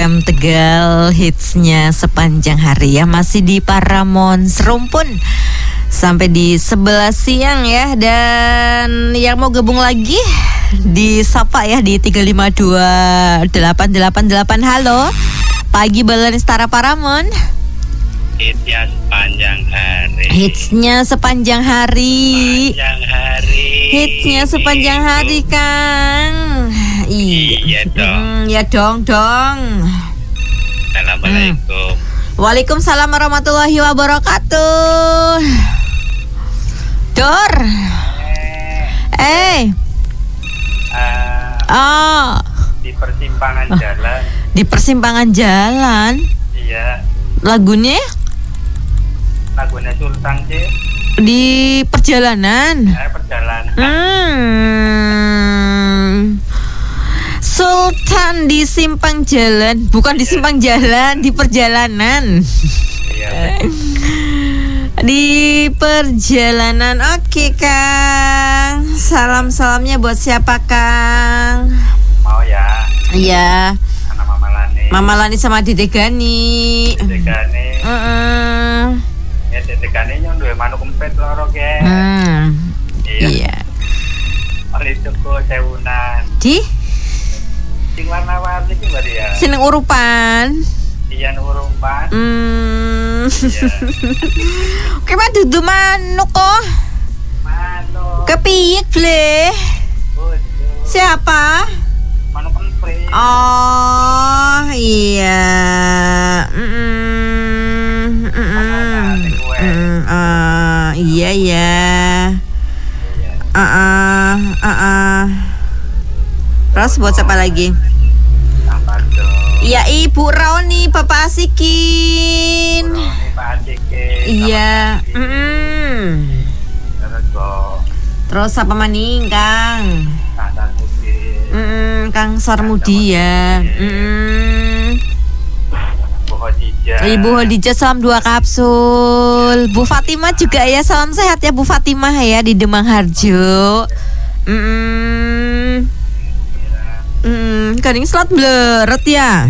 FM Tegal, hitsnya sepanjang hari ya, masih di Paramount Serumpun sampai di 11 siang ya. Dan yang mau gabung lagi disapa ya di 3528888. Halo, pagi Balani Setara Paramount. Hitsnya sepanjang hari. Hitsnya sepanjang hari. Hitsnya sepanjang hari, Kang. Iya dong. Ya dong. Assalamualaikum. Waalaikumsalam warahmatullahi wabarakatuh. Dor. Di persimpangan jalan. Di persimpangan jalan. Iya. Lagunya Sultan sih. di perjalanan. Perjalanan. Sultan di simpang jalan, bukan di simpang jalan, di perjalanan. Iya. Di perjalanan. Oke, Kang. Salamnya buat siapa, Kang? Mau ya. Iya. Anak Mama Lani sama Dede Gani. Ya Dede Gani yang duwe manuk empet loro ke. Iya. Oleh toko sewunan. Di Sing warna-warni ki mbak ya. Seneng urupan. Iya urupan. Iya. Oke, mah dudu manuk kok. Manuk. Kepiye, Ble? Siapa? Manuk empet. Oh, iya. Iya ya. Terus buat siapa lagi? Apa dong? Iya, Ibu Rauni, Bapak Asikin. Iya. Terus apa maning, Kang? Kang Sarmudi ya. Ibu Khadijah salam 2 kapsul. Bu Fatimah juga ya, salam sehat ya Bu Fatimah ya di Demang Harjo. Kaning slot bleret ya.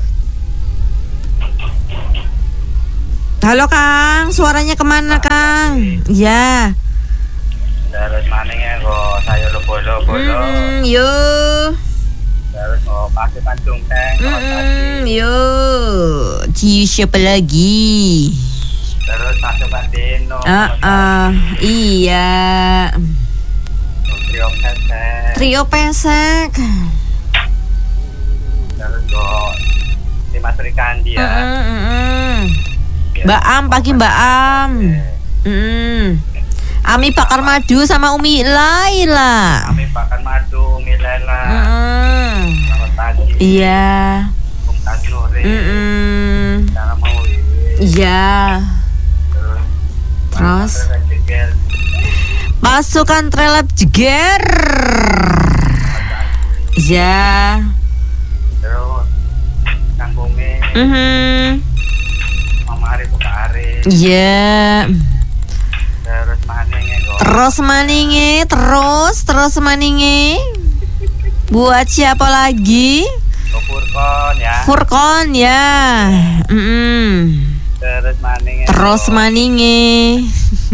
Halo Kang, suaranya kemana Kang? Ya. Terus maningnya kok sayur bolo-bolo. Yo. Terus mau pakai pancung teng. Yo. Siapa lagi? Terus masukkan dino. Iya. Trio pesek. Terus kok si Mas Rikandi ya. Mbak Am, pagi Mbak Am. Ami bakar madu sama Umi Laila. Ami bakar madu, Umi Laila. Selamat pagi. Iya. Bung Tasnuri. Cara mau. Iya. Terus pasukan Trelab Jeger. Iya. Terus Kang Bumi. Mama Ari, Buka Ari. Iya. Terus maninge. Buat siapa lagi? Furkon ya. Terus maninge.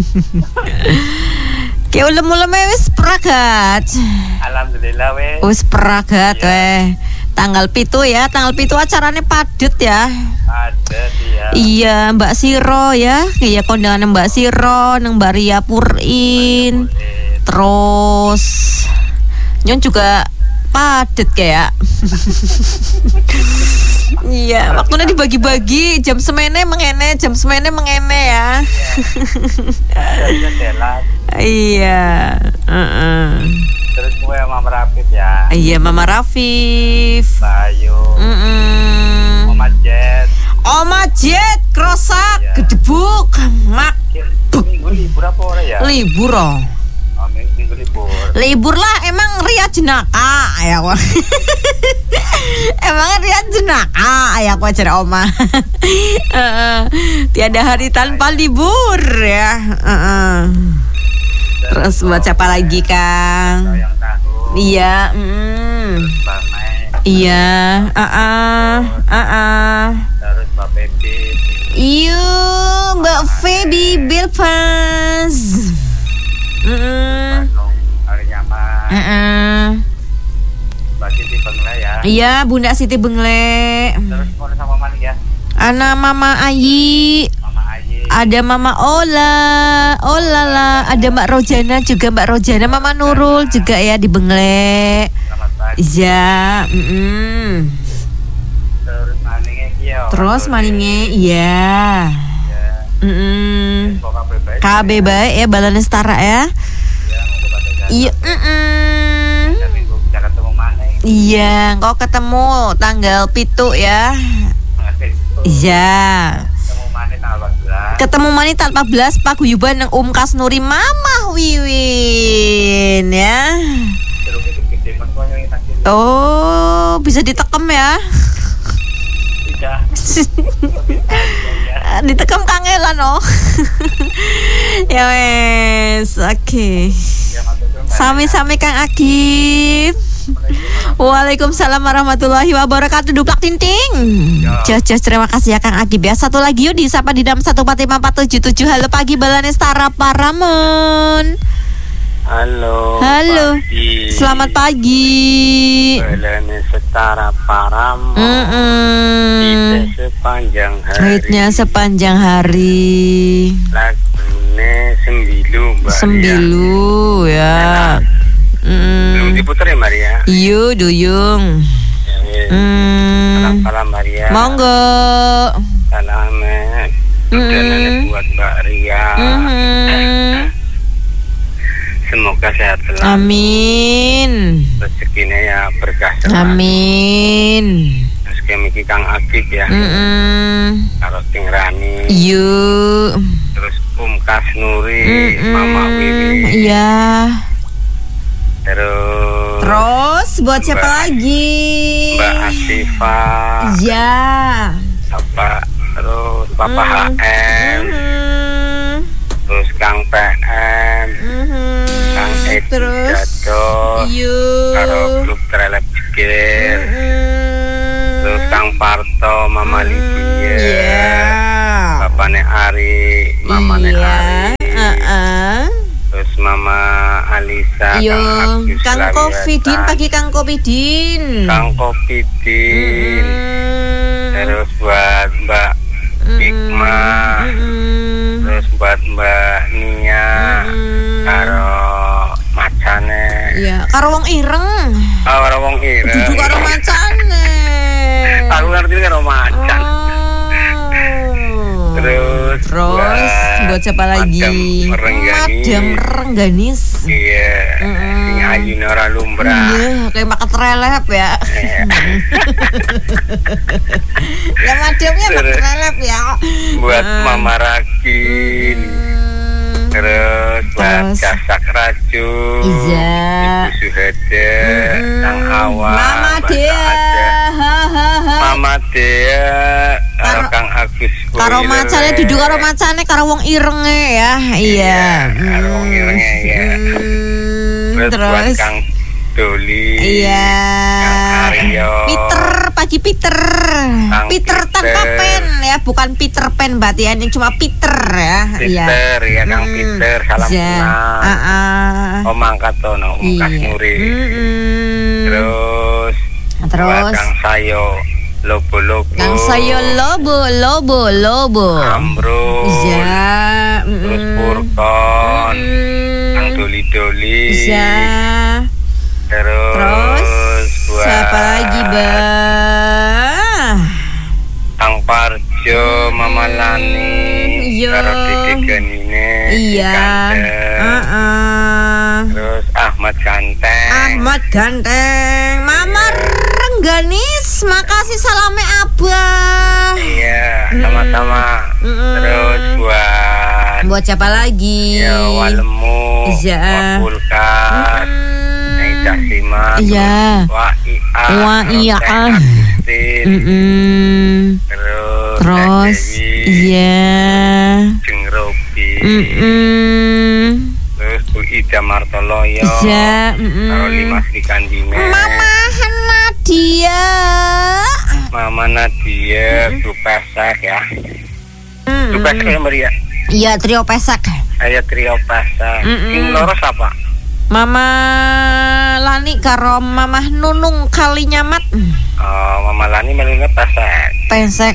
Kayak ulem-ulem wis pragat. Alhamdulillah Wis pragat weh. Tanggal 7 ya, tanggal 7 acaranya padet ya. Padet ya. Iya, Mbak Siro ya. Kayak kondangan Mbak Siro, nang Mbak Ria Purin. Terus Nyon juga padet kayak. Iya, waktunya dibagi-bagi, jam semene mengene ya. Iya. Terus gue Mama Rafif ya. Iya, Mama Rafif. Bayu. Oma Jet Krosak, gedebuk, mak. Minggu libur apa ora ya? Libur oh. Minggu libur. Libur lah, emang Ria jenaka ya wah. Emang Ria jenaka ya wah cer oma. Tiada hari tanpa libur ya. Terus buat siapa lagi Kang? Yang tahu. Iya. Iya. Terus Mbak Feby. Iya, Mbak Feby Bilpas. Bandung hari nyaman. Mbak Siti Bengle ya. Iya, Bunda Siti Bengle. Terus mau sama mana ya? Ana Mama Ayi. Mama Ayi. Ada Mama Ola, lah. Ada Mbak Rojana juga, Mbak Rojana, Mama Nurul juga ya di Bengle. Selamat pagi. Iya. Terus maninge kia. Terus maninge, iya. Semoga baik. KB baik ya, balane setara ya. Iya. Minggu bisa ketemu mana? Iya, kau ketemu tanggal 7 ya. Iya. Ketemu mana tanggal 14? Ketemu mana tanggal 14 paguyuban nang Kasnuri Mamah Wiwin ya. Oh, bisa ditekem ya. Tidak. Ditekem kangelan oh. Ya wes, oke. Sami-sami Kang Agib. Waalaikumsalam warahmatullahi wabarakatuh. Duplak tinting. Jos, terima kasih ya Kang Agib ya. Satu lagi yuk di Sapa di Dam 145477. Halo pagi Balane Setara Paramon. Halo. Pagi. Selamat pagi. Balane Setara Paramon. Kita sepanjang hari. Hitnya sepanjang hari. Lagune Sembilu Mbak. Sembilu ya. Belum diputer ya Maria? Iya duyung. Salam Maria. Monggo. Salam buat Mbak Ria. Semoga sehat selalu. Amin. Rezekinya ya berkah selalu. Amin. Terus kemiki Kang Agib ya. Karo Ting Rani. Yuk. Terus Kasnuri, Mama Wiwi. Iya. Terus buat siapa lagi? Mbak Asifa. Iya. Terus Papa HM. Terus Kang PM. Kang Edi Dados. Karo grup Trelep Jekir. Terus Kang Parto, Mama Livia. Bapaknya Ari, Mamanya Ari. Terus Mama Alisa, Kang Kopidin pagi Kang Kopidin. Terus buat Mbak Hikma. Terus buat Mbak Nia. Karo macane. Iya, karo wong ireng. Karo wong ireng. Dudu karo macane. Aku ngerti karo macan. Terus buat siapa lagi? Madam Rengganis. Iya. Sing ayune ora lumrah. Iya, kayak makan relep ya. Ya madamnya makan relep ya. Buat Mama Rakin. Terus buat Casak Racun. Iya. Ibu Suhada, Kang Hawa, Mama Dea, karo Kang Agus. Karo macane duduk karo macane karo wong irenge ya. Iya. Karo wong irenge ya. Terus buat Kang Doli. Iya. Kang Aryo. Pagi Peter. Peter tanpa pen ya, bukan Peter Pan berarti ya, ini cuma Peter ya. Peter ya Kang Peter, salam kenal. Om angkat tono, Kasnuri. Terus Kang Sayo. Lobo. Kang Sayo lobo. Ambrus. Iya. Terus Purkon. Kang Doli. Iya. Terus buat siapa lagi, Kang Parjo, Mama Lani, karo Dede Ganine. Iya. Terus Ahmad Ganteng, Mama Rengganis, makasih salame Abah. Iya, sama-sama. Terus buat siapa lagi? Ya, Walemu, Wapulkas, Jasima. Iya. Iya. Terus iya. Jeng Robi. Terus Bu Ida Martoloyo. Iya. Karo Limas Dikandime. Mama Hanadi. Nadia. Mama Nadia, grup pesek ya. Grup pesek ya Maria. Iya, trio pesek. Ayo trio pesek. Sing loro apa? Mama Lani karo Mama Nunung Kalinyamat. Oh, Mama Lani melunya pesek. Pesek,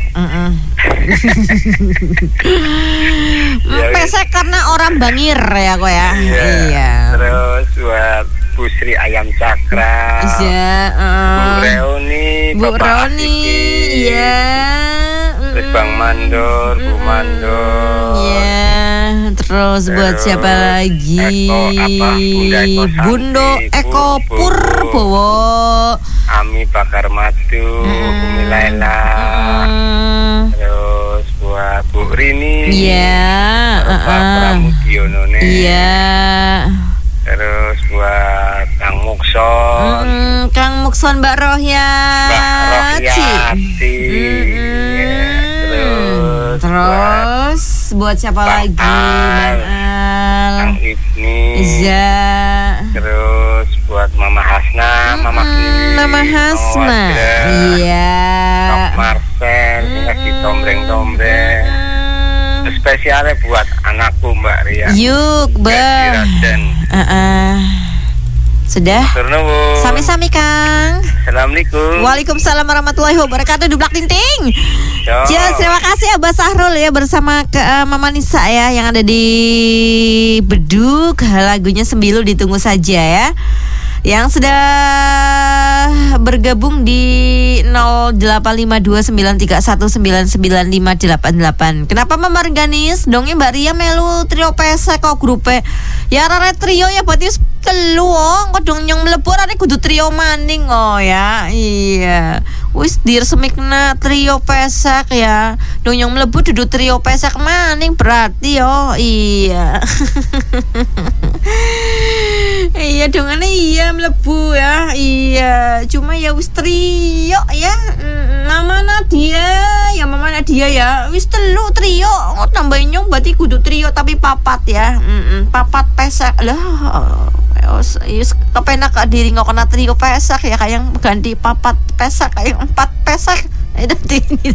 pesek karena orang Bangir ya kok ya. Iya. Terus buat Bu Sri Ayam Cakra. Iya. Bu Reoni. Iya. Terus Bang Mandor, Bu Mandor. Iya. Terus buat siapa lagi? Bundo Eko Purbowo. Ami Bakar Madu, Bumi Laila. Terus buat Bu Rini. Iya. Pak Pramudiono. Iya. Terus buat Kang Mukson. Kang Mukson Mbak Rohyati. Terus buat siapa lagi? Bang Al. Kang Ibni. Iya. Terus buat Mama Hasna, Mama Hasna. Iya. Tok Marcel, ngasih tombreng-tombreng. Spesialnya buat anakku Mbak Ria. Yuk, Bang. Sudah? Sami-sami, Kang. Assalamualaikum. Waalaikumsalam warahmatullahi wabarakatuh. Dublak tinting. Ya, terima kasih Abah Sahrul ya bersama Mama Nisa ya yang ada di Bedug. Lagunya Sembilu ditunggu saja ya. Yang sudah bergabung di 085293199588. Kenapa memarganis? Dongnya Mbak Ria melu trio pesek kok grupe. Ya rare trio ya berarti telu kok dong nyong mlebu arek kudu trio maning oh ya. Iya. Wis dir semikna trio pesek ya. Dong nyong mlebu dudu trio pesek maning berarti yo. Iya. Iya dongane iya mlebu ya. Iya, cuma ya wis trio ya. Mama Nadia ya. Wis telu trio. Kok tambahin nyong berarti kudu trio tapi papat ya. Papat pesek. Lah kepenak diri nggak kena trio pesek ya kayak ganti papat pesek kayak 4 pesek. Ini